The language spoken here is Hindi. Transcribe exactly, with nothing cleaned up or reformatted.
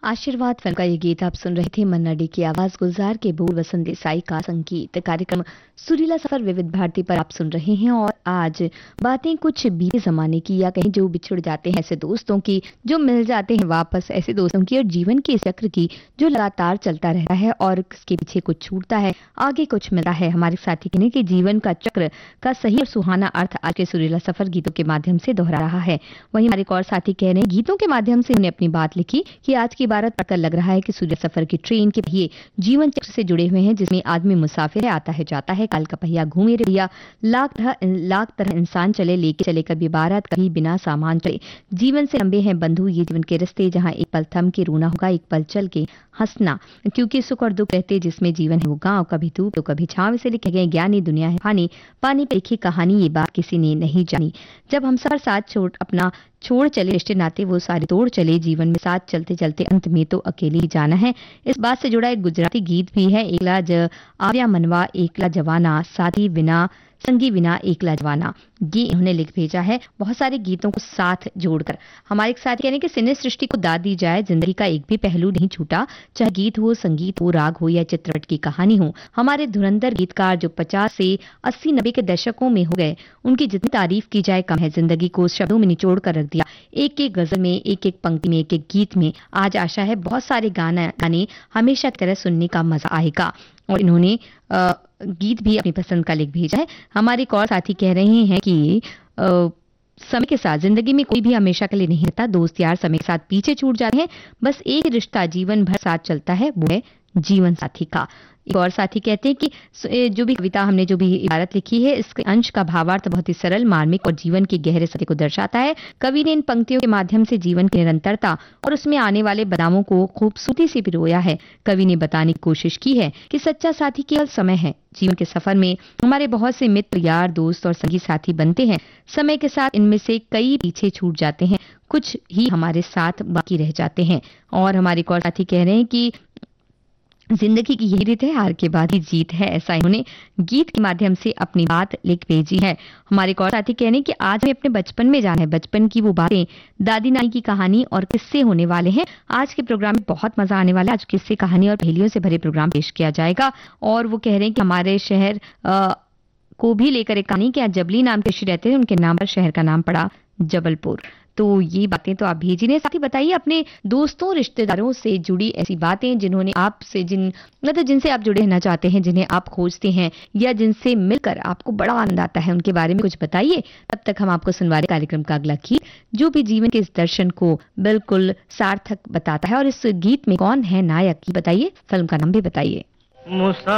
आशीर्वाद फिल्म का ये गीत आप सुन रहे थे। मन्ना डे की आवाज, गुलजार के बोल, वसंत देसाई का संगीत। कार्यक्रम सुरीला सफर विविध भारती पर आप सुन रहे हैं और आज बातें कुछ बीते जमाने की, या कहीं जो बिछुड़ जाते हैं ऐसे दोस्तों की, जो मिल जाते हैं वापस ऐसे दोस्तों की, और जीवन के इस चक्र की जो लगातार चलता रहता है और इसके पीछे कुछ छूटता है, आगे कुछ मिलता है। हमारे साथी कहने कि जीवन का चक्र का सही और सुहाना अर्थ आज के सुरीला सफर गीतों के माध्यम से दोहरा रहा है। वहीं हमारे एक और साथी कह रहे हैं गीतों के माध्यम से उन्हें अपनी बात लिखी कि आज की बात पढ़कर लग रहा है कि सूर्य सफर की ट्रेन के पहिए जीवन चक्र से जुड़े हुए हैं, जिसमें आदमी मुसाफिर है, आता है जाता है, काल का पहिया घूमे रे भैया, लाख तरह लाख तरह इंसान चले, लेके चले कभी बारात, कभी बिना सामान चले। जीवन से लंबे हैं बंधु ये जीवन के रिश्ते, जहां एक पल थम के रोना होगा, एक पल चल के हंसना, क्योंकि सुख और दुख रहते जिसमें जीवन है वो गांव, कभी धूप तो कभी छांव। से लिखे गए ज्ञानी दुनिया है पानी, पानी पे लिखी कहानी, ये बात किसी ने नहीं जानी। जब हम सफर साथ छोड़ अपना छोड़ चले, रिश्ते नाते वो सारे तोड़ चले, जीवन में साथ चलते चलते अंत में तो अकेले ही जाना है। इस बात से जुड़ा एक गुजराती गीत भी है, एकला ज आव्या मनवा एकला जवाना, साथी बिना संगी बिना एकला जवाना। ये इन्होंने लिख भेजा है बहुत सारे गीतों को साथ जोड़कर। हमारे एक साथ कहने कि सिने सृष्टि को दाद दी जाए, जिंदगी का एक भी पहलू नहीं छूटा, चाहे गीत हो, संगीत हो, राग हो या चित्रपट की कहानी हो। हमारे धुरंधर गीतकार जो पचास से अस्सी नब्बे के दशकों में हो गए, उनकी जितनी तारीफ की जाए कम है। जिंदगी को शब्दों में निचोड़ कर रख दिया, एक एक गजल में, एक एक पंक्ति में, एक एक गीत में। आज आशा है बहुत सारे गाना गाने हमेशा की तरह सुनने का मजा आएगा। और इन्होंने आ, गीत भी अपनी पसंद का लिख भेजा है। हमारे एक और साथी कह रहे हैं कि आ, समय के साथ जिंदगी में कोई भी हमेशा के लिए नहीं रहता, दोस्त यार समय के साथ पीछे छूट जाते हैं, बस एक रिश्ता जीवन भर साथ चलता है, वो है जीवन साथी का। एक और साथी कहते हैं कि जो भी कविता हमने जो भी इबारत लिखी है, इसके अंश का भावार्थ बहुत ही सरल, मार्मिक और जीवन के गहरे सत्य को दर्शाता है। कवि ने इन पंक्तियों के माध्यम से जीवन की निरंतरता और उसमें आने वाले बदलावों को खूबसूरती से पिरोया है। कवि ने बताने की कोशिश की है कि सच्चा साथी केवल समय है। जीवन के सफर में हमारे बहुत से मित्र, यार, दोस्त और संगी साथी बनते हैं। समय के साथ इनमें से कई पीछे छूट जाते हैं, कुछ ही हमारे साथ बाकी रह जाते हैं। और हमारे एक और साथी कह रहे हैं कि जिंदगी की यही रीत है, हार के बाद ही जीत है, ऐसा इन्होंने गीत के माध्यम से अपनी बात लिख भेजी है। हमारे एक और साथी कहने कि आज हमें अपने बचपन में जाना है, बचपन की वो बातें, दादी नानी की कहानी और किस्से होने वाले हैं। आज के प्रोग्राम में बहुत मजा आने वाला है। आज किस्से, कहानी और पहेलियों से भरे प्रोग्राम पेश किया जाएगा। और वो कह रहे हैं कि हमारे शहर आ, को भी लेकर एक कहानी, क्या जबली नाम के ऋषि रहते थे, उनके नाम पर शहर का नाम पड़ा जबलपुर। तो ये बातें तो आप भेजी ने। साथ ही बताइए अपने दोस्तों, रिश्तेदारों से जुड़ी ऐसी बातें जिन्होंने आपसे जिन मतलब जिनसे आप जुड़े रहना चाहते हैं, जिन्हें आप खोजते हैं या जिनसे मिलकर आपको बड़ा आनंद आता है, उनके बारे में कुछ बताइए। तब तक हम आपको सुनवा रहे कार्यक्रम का अगला गीत, जो भी जीवन के इस दर्शन को बिल्कुल सार्थक बताता है। और इस गीत में कौन है नायक, बताइए, फिल्म का नाम भी बताइए।